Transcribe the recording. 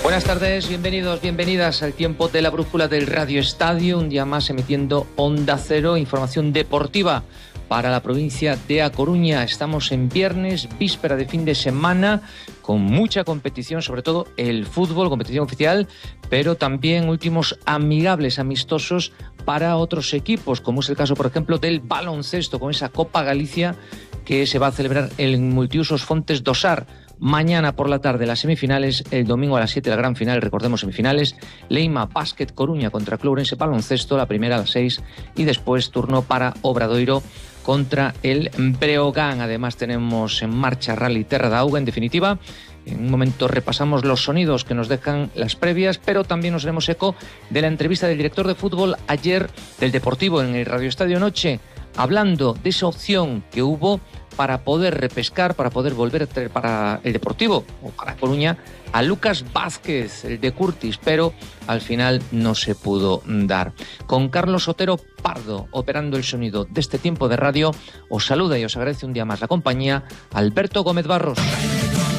Buenas tardes, bienvenidos, bienvenidas al tiempo de la brújula del Radio Estadio, un día más emitiendo Onda Cero, información deportiva para la provincia de A Coruña. Estamos en viernes, víspera de fin de semana, con mucha competición, sobre todo el fútbol, competición oficial, pero también últimos amigables, amistosos para otros equipos, como es el caso, por ejemplo, del baloncesto, con esa Copa Galicia que se va a celebrar en Multiusos Fontes do Sar. Mañana por la tarde las semifinales, el domingo a las 7 la gran final, recordemos semifinales, Leima Basket Coruña contra Club Ourense Baloncesto, la primera a las 6 y después turno para Obradoiro contra el Breogán. Además tenemos en marcha Rally Terra da Auga. En definitiva, en un momento repasamos los sonidos que nos dejan las previas, pero también nos haremos eco de la entrevista del director de fútbol ayer del Deportivo en el Radio Estadio Noche, hablando de esa opción que hubo para poder repescar, para poder volver a traer para el Deportivo o para Coruña a Lucas Vázquez, el de Curtis, pero al final no se pudo dar. Con Carlos Otero Pardo operando el sonido de este tiempo de radio, os saluda y os agradece un día más la compañía Alberto Gómez Barros.